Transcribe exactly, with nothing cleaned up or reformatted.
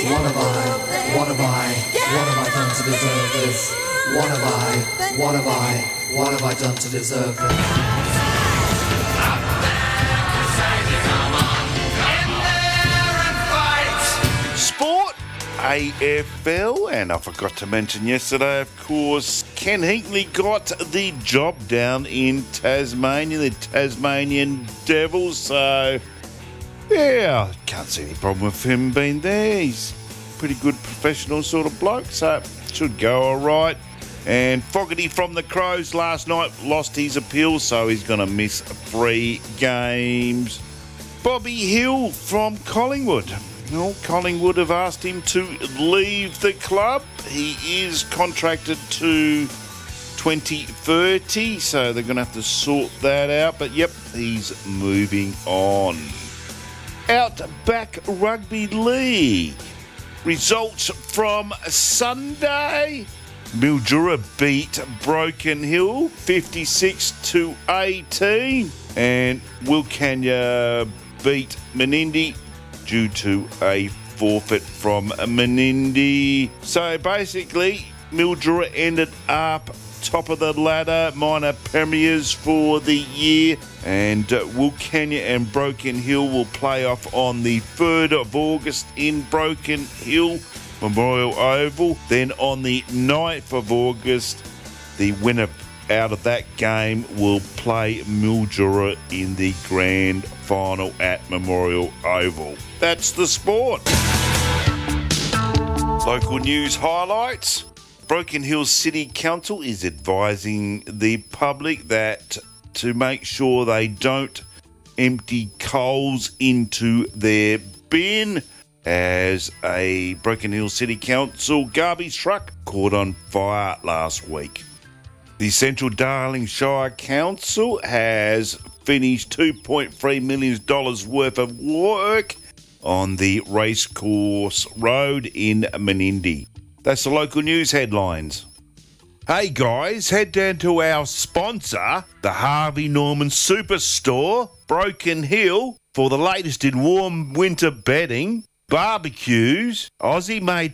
What have I, what have I, what have I done to deserve this? What have I, what have I, what have I done to deserve this? Sport, A F L, and I forgot to mention yesterday, of course, Ken Hinkley got the job down in Tasmania, the Tasmanian Devils, so yeah, can't see any problem with him being there. He's a pretty good professional sort of bloke, so should go all right. And Fogarty from the Crows last night lost his appeal, so he's going to miss three games. Bobby Hill from Collingwood. Well, Collingwood have asked him to leave the club. He is contracted to twenty thirty, so they're going to have to sort that out. But, yep, he's moving on. Outback Rugby League. Results from Sunday. Mildura beat Broken Hill fifty-six to eighteen. And Wilcannia beat Menindee due to a forfeit from Menindee. So basically, Mildura ended up top of the ladder, minor premiers for the year, and uh, Wilcannia and Broken Hill will play off on the third of August in Broken Hill Memorial Oval. Then on the ninth of August, the winner out of that game will play Mildura in the grand final at Memorial Oval. That's the sport. Local news highlights. Broken Hill City Council is advising the public that to make sure they don't empty coals into their bin, as a Broken Hill City Council garbage truck caught on fire last week. The Central Darling Shire Council has finished two point three million dollars worth of work on the Racecourse Road in Menindee. That's the local news headlines. Hey guys, head down to our sponsor, the Harvey Norman Superstore, Broken Hill, for the latest in warm winter bedding, barbecues, Aussie-made